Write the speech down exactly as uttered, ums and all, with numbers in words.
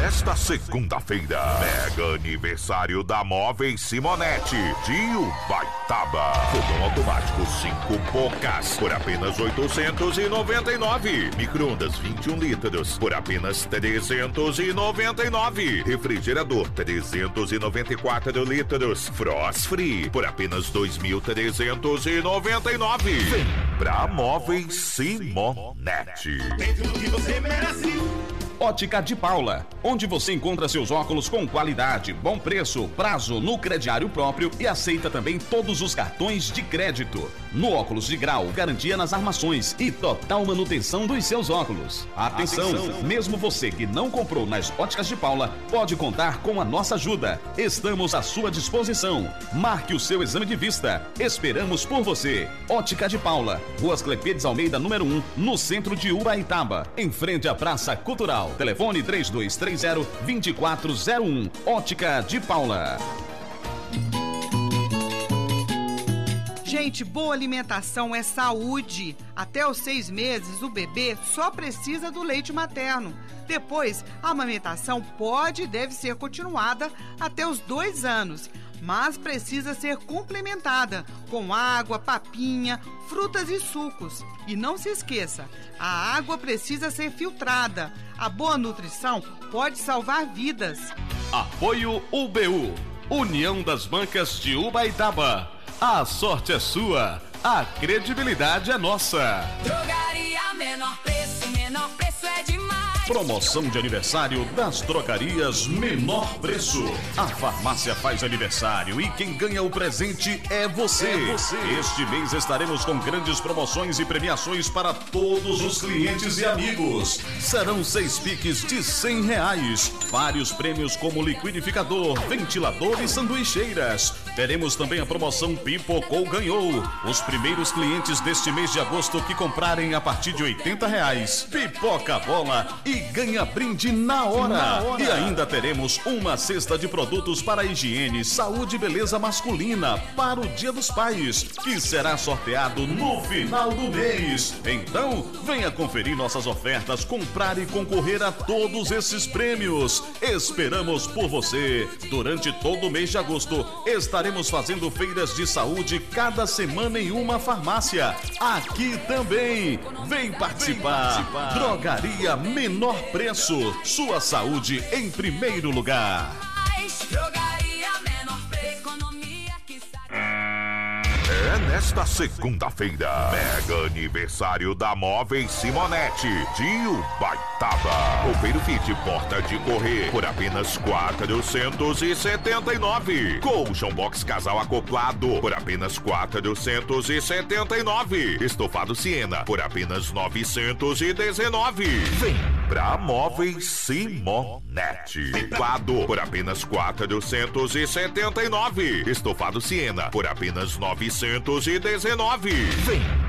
nesta segunda-feira, mega aniversário da Móveis Simonetti de Ubaitaba. Fogão automático cinco bocas por apenas oitocentos e noventa e nove. Micro-ondas vinte e um litros por apenas trezentos e noventa e nove. Refrigerador trezentos e noventa e quatro litros Frost Free por apenas dois mil trezentos e noventa e nove. Vem pra Móveis Simonetti. Tem tudo que você merece. Ótica de Paula, onde você encontra seus óculos com qualidade, bom preço, prazo no crediário próprio e aceita também todos os cartões de crédito. No óculos de grau, garantia nas armações e total manutenção dos seus óculos. Atenção, Atenção, mesmo você que não comprou nas Óticas de Paula, pode contar com a nossa ajuda. Estamos à sua disposição. Marque o seu exame de vista. Esperamos por você. Ótica de Paula, Rua Clepêdes Almeida, número um, no centro de Ubaitaba, em frente à Praça Cultural. Telefone três dois três zero, dois quatro zero um. Ótica de Paula. Gente, boa alimentação é saúde. Até os seis meses, o bebê só precisa do leite materno. Depois, a amamentação pode e deve ser continuada até os dois anos, mas precisa ser complementada com água, papinha, frutas e sucos. E não se esqueça, a água precisa ser filtrada. A boa nutrição pode salvar vidas. Apoio U B U, União das Bancas de Ubaitaba. A sorte é sua, a credibilidade é nossa. Drogaria menor preço, menor preço é demais. Promoção de aniversário das drogarias Menor Preço. A farmácia faz aniversário e quem ganha o presente é você. É você. Este mês estaremos com grandes promoções e premiações para todos os clientes e amigos. Serão seis piques de cem reais. Vários prêmios como liquidificador, ventilador e sanduicheiras. Teremos também a promoção Pipocou Ganhou. Os primeiros clientes deste mês de agosto que comprarem a partir de oitenta reais. Pipoca bola e ganha brinde na hora. na hora. E ainda teremos uma cesta de produtos para higiene, saúde e beleza masculina para o Dia dos Pais, que será sorteado no final do mês. Então, venha conferir nossas ofertas, comprar e concorrer a todos esses prêmios. Esperamos por você. Durante todo o mês de agosto, estaremos fazendo feiras de saúde cada semana em uma farmácia. Aqui também. Vem participar. Vem participar. Drogaria Menor Preço. Sua saúde em primeiro lugar. Drogaria menor preço, economia que sai. É nesta segunda-feira, mega aniversário da Móveis Simonetti de Ubaitaba. Roupeiro Fit porta de correr por apenas quatrocentos e setenta e nove. Colchão box casal acoplado por apenas quatrocentos e setenta e nove. Estofado Siena por apenas novecentos e dezenove. Vem pra Móveis Simonetti. Teclado por apenas quatrocentos e setenta e nove. Estofado Siena por apenas novecentos e dezenove. Vem